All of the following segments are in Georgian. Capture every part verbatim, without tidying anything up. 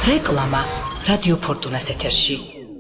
რეკლამა რადიო ფორტუნას ეთერში.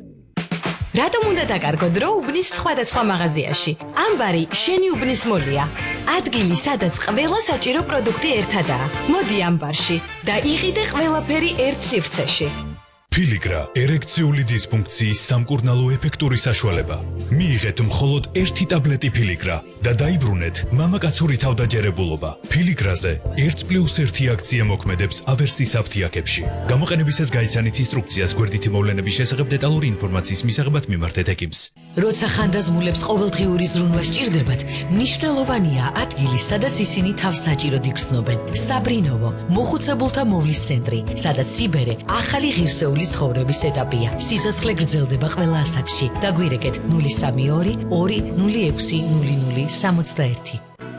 რატომ უნდა დაკარგო დრო უბნის სხვადასხვა მაღაზიაში? ამბარი შენი უბნის მოლია. ადგილი, სადაც ყველა საჭირო პროდუქტი ერთადაა. მოდი ამბარში და იყიდე ყველაფერი ერთ სივრცეში. Piligra ერექციული დისფუნქციის სამკურნალო ეფექტური საშუალება. მიიღეთ მხოლოდ ერთი ტაბლეტი Piligra და დაიბრუნეთ მამაკაცური თავდაჯერებულობა. Piligrაზე ერთ პლუს ერთი აქცია მოქმედებს ავერსის აფთიაქებში. გამოყენებისას გაიცანით ინსტრუქციას გვერდითი მოვლენების შესახებ დეტალური ინფორმაციის მისაღებად მიმართეთ ექიმს. როცა ხანდაზმულებს ყოველდღიური ზრუნვა სჭირდებათ, მნიშვნელოვანია ადგილი, სადაც ისინი თავს საჭიროდ იგრძნობენ. საბრინოვო, მოხუცებულთა მოვლის ცენტრი, სადაც სიბერე ახალი ღირსეული ცხოვრების ეტაპია. სიცოცხლე გრძელდება ყველა ასაკში. დაგვირეკეთ ნული სამი ორი ორი ნული ექვსი ნული ნული სამოცდაერთი.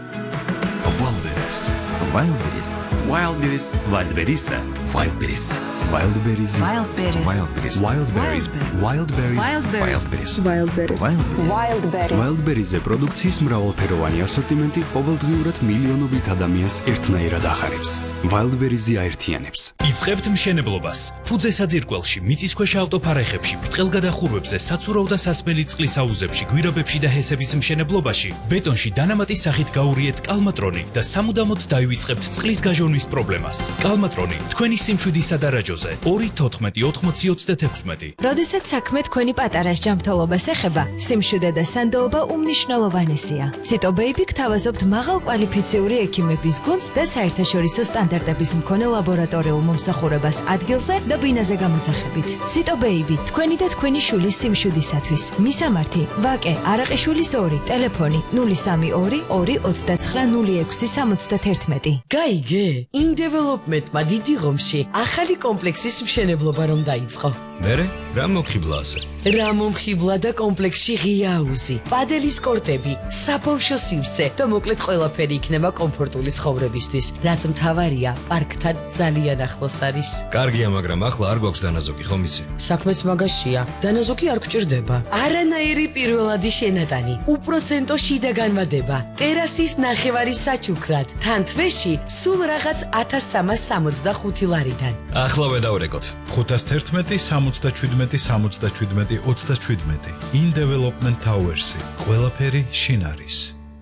Wildberries, Wildberries, Wildberries, Wildberries, Wildberries, Wildberries, Wildberries, Wildberries, Wildberries, Wildberries, Wildberries, Wildberries, Wildberries-ზე პროდუქციის მრავალფეროვანი ასორტიმენტი ყოველდღიურად მილიონობით ადამიანს ერთნაირად ახარებს. Wildberries-ი აერთიანებს. იწყებთ მშენებლობას. ფუძე საძირკველში, მიწისქვეშა ავტოფარეხებში, ბრტყელგადახურვებზე, საცურაო და სასმელი წყლის აუზებში, გვირაბებში და ჰესების მშენებლობაში, ბეტონში დანამატის სახით გაურიეთ კალმატრონი და სამუდამოდ დაივიწყებთ წყლის გაჟონვის პრობლემას. კალმატრონი თქვენი სიმშვიდისა და რაჯოზე ორი თოთხმეტი ოთხმოცი ოცდაექვსმეტი. როდესაც საქმე თქვენი პატარას ჯანმრთელობას ეხება, სიმშვიდე და სანდოობა უმნიშვნელოვანესია. Cito Baby გთავაზობთ მაღალკვალიფიციური ექიმების გუნდს და საერთაშორისო სტანდარტების მქონე ლაბორატორიულ მომსახურებას ადგილზე და ბინაზე გამოძახებით. Cito Baby, თქვენი და თქვენი შვილის სიმშვიდისათვის. მისამართი: ვაკე არაყიშვილის ორი, ტელეფონი ნული სამი ორი ორი ოცდაცხრა ნული ექვსი სამოცდაერთმეტი. გაიგე? იმ დეველოპმენტმა დიდი ღომში ახალი კომპლექსის მშენებლობა რომ დაიწყო. მერე რა მომხიბლა ასე? რა მომხიბლა და კომპლექსში ღია აუზი, პადელის კორტები, საბავშვო სივრცე და მოკლედ ყველაფერი იქნება კომფორტული ცხოვრებისთვის, რაც მთავარია, პარკთან ძალიან ახლოს არის. კარგია, მაგრამ ახლა არ გვაქვს დანაზოგი, ხომ იცი? საქმეც მაგაშია, დანაზოგი არ გჭირდება. არანაირი პირველადი შენატანი, უპროცენტო შიდა განმადება, ტერასის ნახევარი საჩუქრად, თან თვეში სულ რაღაც ათას სამას სამოცდახუთი ლარიდან. ახლავე დავრეკოთ. ხუთას თერთმეტი სამოცდაშვიდმეტი სამოცდაშვიდმეტი ოცდაშვიდმეტი. In Development Towers-ი. ყველაფერი შინ არის.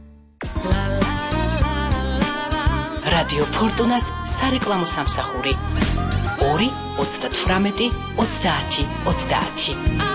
რადიო ფორტუნას სარეკლამო სამსახური ორი ოცდათვრამეტი ოცდაათი ოცდაათი.